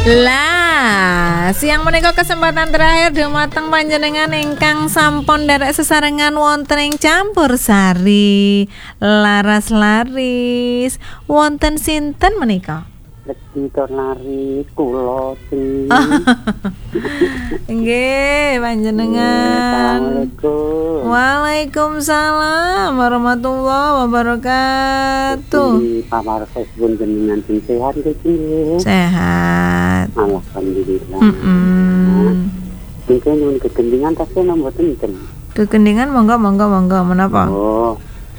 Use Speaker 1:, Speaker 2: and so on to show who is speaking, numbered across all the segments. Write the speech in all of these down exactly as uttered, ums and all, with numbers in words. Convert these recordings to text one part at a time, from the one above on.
Speaker 1: Lah, siang menika kesempatan terakhir dumateng panjenengan ingkang sampun nderek sesarengan wonten ing Campursari. Laras laris wonten sinten menika?
Speaker 2: Legi Tornari kula sing.
Speaker 1: Nggih, panjenengan.
Speaker 2: Assalamualaikum.
Speaker 1: Waalaikumsalam warahmatullahi wabarakatuh.
Speaker 2: Pamartos pun jenengan sing sehat iki.
Speaker 1: Sehat.
Speaker 2: Alhamdulillah.
Speaker 1: Heeh.
Speaker 2: Mungkin nyuwun kegendingan tasih mboten enten.
Speaker 1: Kegendingan monggo monggo monggo menapa?
Speaker 2: Oh.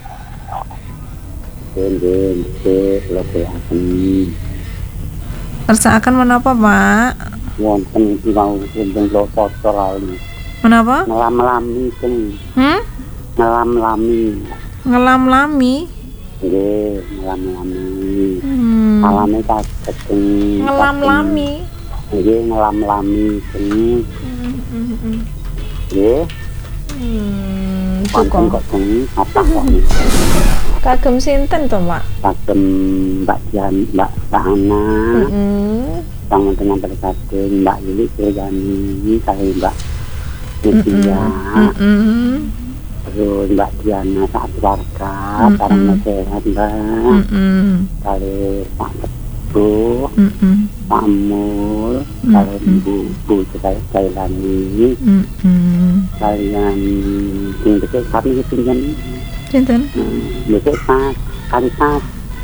Speaker 2: Den-den kula sehaten.
Speaker 1: Kersakaken menapa, Pak?
Speaker 2: Wonten mau wonten kula foto lali.
Speaker 1: Menapa?
Speaker 2: Ngelam-lami sing.
Speaker 1: Hmm?
Speaker 2: Ngelam-lami.
Speaker 1: Ngelam-lami?
Speaker 2: Nggih, ngelam-lami.
Speaker 1: Hmm.
Speaker 2: Alame kaget sing.
Speaker 1: Ngelam-lami.
Speaker 2: Nggih, ngelam-lami sing.
Speaker 1: Heeh.
Speaker 2: Nggih.
Speaker 1: Hmm,
Speaker 2: Wonten
Speaker 1: cukup.
Speaker 2: kok sing apa kok.
Speaker 1: Kagem sinten to, Pak?
Speaker 2: Kagem Mbak Jan, Mbak Ana.
Speaker 1: Heeh.
Speaker 2: Sang wonten perkadeng Mbak Lili Sejani kali Mbak Lydia.
Speaker 1: Heeh.
Speaker 2: Terus Mbak Diana saat warga,
Speaker 1: Mm-mm.
Speaker 2: karena sehat Mbak.
Speaker 1: Heeh.
Speaker 2: Kali Pak Tebu,
Speaker 1: Heeh.
Speaker 2: Pak Mul,
Speaker 1: Mm-mm.
Speaker 2: kali Ibu Bu Cekaya Kailani,
Speaker 1: Heeh.
Speaker 2: kalian sing besok kami pinjam,
Speaker 1: Sinten?
Speaker 2: besok pas kali pas,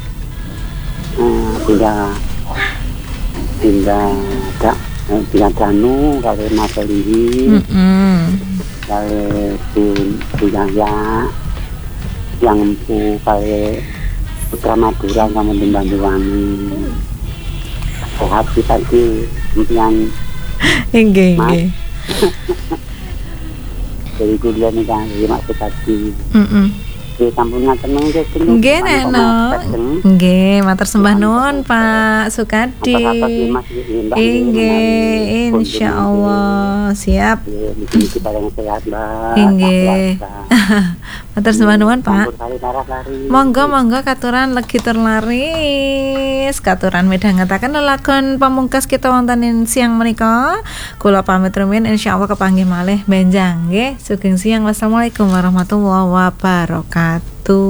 Speaker 2: pindah pindah dak pindah Danu kali Mas Lili.
Speaker 1: Heeh.
Speaker 2: Kali punya ya yang empu kali Putra Madura kamu Banyuwangi sehat kita di impian
Speaker 1: Nggih,
Speaker 2: Mas.
Speaker 1: nggih.
Speaker 2: Dari kuliah nih kan maksud tadi
Speaker 1: Heeh.
Speaker 2: di kampungnya tenang aja
Speaker 1: Nggih, Neno. Nggih, matur sembah nuwun Pak Sukadi. Nggih, insyaallah siap.
Speaker 2: mungkin kita yang sehat Mbak.
Speaker 1: Nggih. Matur sembah nuwun Pak.
Speaker 2: Lari-lari.
Speaker 1: Monggo monggo katuran legi tur laris, katuran midhangetaken lelagon pamungkas kita wonten ing siang menika. Kula pamit rumiyin insyaallah kepanggih malih benjang nggih. Sugeng siang. Wassalamualaikum warahmatullahi wabarakatuh.